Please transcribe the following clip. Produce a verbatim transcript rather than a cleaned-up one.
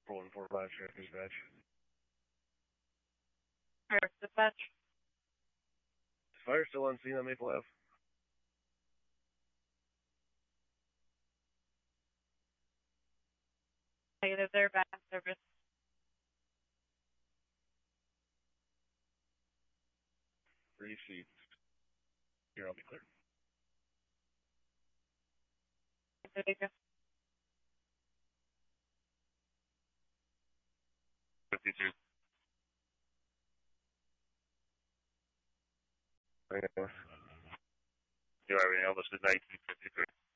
four one four five, sheriff dispatch. Sheriff dispatch. Is fire still on scene on Maple Ave? Negative there, back in service. Receipt. Here, I'll be clear. fifty-two. You already know this is nineteen fifty-three.